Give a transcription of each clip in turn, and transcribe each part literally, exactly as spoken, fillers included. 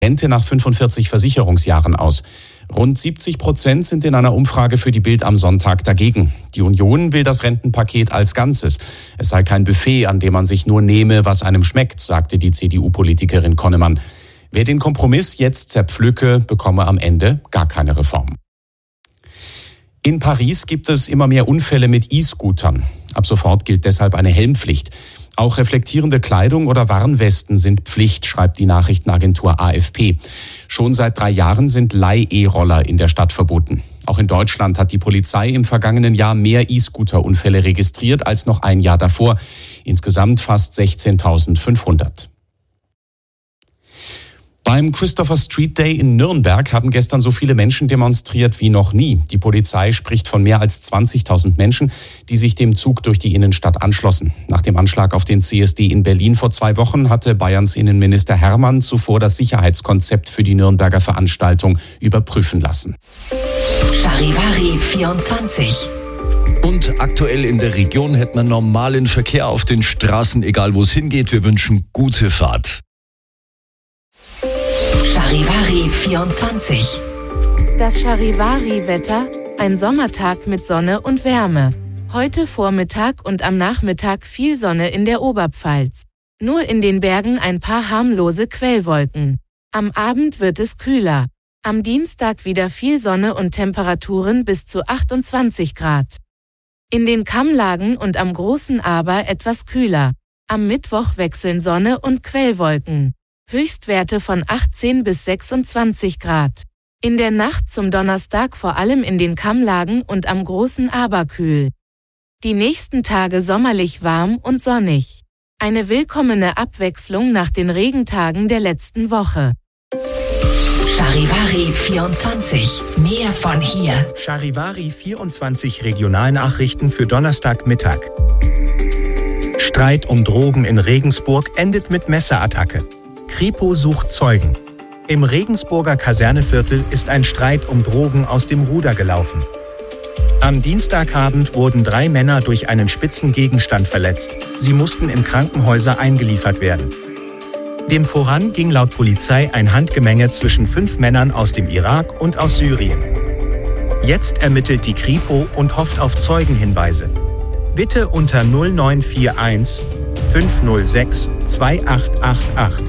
Rente nach fünfundvierzig Versicherungsjahren aus. Rund siebzig Prozent sind in einer Umfrage für die Bild am Sonntag dagegen. Die Union will das Rentenpaket als Ganzes. Es sei kein Buffet, an dem man sich nur nehme, was einem schmeckt, sagte die C D U-Politikerin Konnemann. Wer den Kompromiss jetzt zerpflücke, bekomme am Ende gar keine Reform. In Paris gibt es immer mehr Unfälle mit E-Scootern. Ab sofort gilt deshalb eine Helmpflicht. Auch reflektierende Kleidung oder Warnwesten sind Pflicht, schreibt die Nachrichtenagentur A F P. Schon seit drei Jahren sind Leih-E-Roller in der Stadt verboten. Auch in Deutschland hat die Polizei im vergangenen Jahr mehr E-Scooter-Unfälle registriert als noch ein Jahr davor. Insgesamt fast sechzehntausendfünfhundert. Beim Christopher Street Day in Nürnberg haben gestern so viele Menschen demonstriert wie noch nie. Die Polizei spricht von mehr als zwanzigtausend Menschen, die sich dem Zug durch die Innenstadt anschlossen. Nach dem Anschlag auf den C S D in Berlin vor zwei Wochen hatte Bayerns Innenminister Hermann zuvor das Sicherheitskonzept für die Nürnberger Veranstaltung überprüfen lassen. Charivari vierundzwanzig. Und aktuell in der Region hätten wir normalen Verkehr auf den Straßen, egal wo es hingeht. Wir wünschen gute Fahrt. Charivari vierundzwanzig. Das Charivari-Wetter, ein Sommertag mit Sonne und Wärme. Heute Vormittag und am Nachmittag viel Sonne in der Oberpfalz. Nur in den Bergen ein paar harmlose Quellwolken. Am Abend wird es kühler. Am Dienstag wieder viel Sonne und Temperaturen bis zu achtundzwanzig Grad. In den Kammlagen und am Großen Aber etwas kühler. Am Mittwoch wechseln Sonne und Quellwolken. Höchstwerte von achtzehn bis sechsundzwanzig Grad. In der Nacht zum Donnerstag vor allem in den Kammlagen und am Großen Aber kühl. Die nächsten Tage sommerlich warm und sonnig. Eine willkommene Abwechslung nach den Regentagen der letzten Woche. Charivari vierundzwanzig. Mehr von hier. Charivari vierundzwanzig Regionalnachrichten für Donnerstagmittag. Streit um Drogen in Regensburg endet mit Messerattacke. Kripo sucht Zeugen. Im Regensburger Kaserneviertel ist ein Streit um Drogen aus dem Ruder gelaufen. Am Dienstagabend wurden drei Männer durch einen spitzen Gegenstand verletzt. Sie mussten in Krankenhäuser eingeliefert werden. Dem voran ging laut Polizei ein Handgemenge zwischen fünf Männern aus dem Irak und aus Syrien. Jetzt ermittelt die Kripo und hofft auf Zeugenhinweise. Bitte unter null neun vier eins fünf null sechs zwei acht acht acht.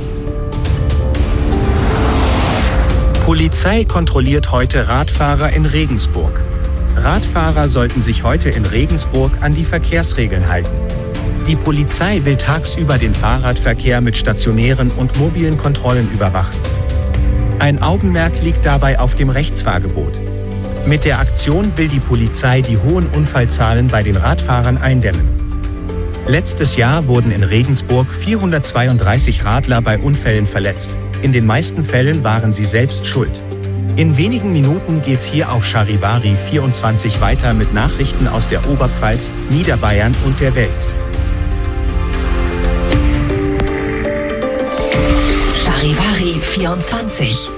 Polizei kontrolliert heute Radfahrer in Regensburg. Radfahrer sollten sich heute in Regensburg an die Verkehrsregeln halten. Die Polizei will tagsüber den Fahrradverkehr mit stationären und mobilen Kontrollen überwachen. Ein Augenmerk liegt dabei auf dem Rechtsfahrgebot. Mit der Aktion will die Polizei die hohen Unfallzahlen bei den Radfahrern eindämmen. Letztes Jahr wurden in Regensburg vierhundertzweiunddreißig Radler bei Unfällen verletzt. In den meisten Fällen waren sie selbst schuld. In wenigen Minuten geht's hier auf Charivari vierundzwanzig weiter mit Nachrichten aus der Oberpfalz, Niederbayern und der Welt. Charivari vierundzwanzig.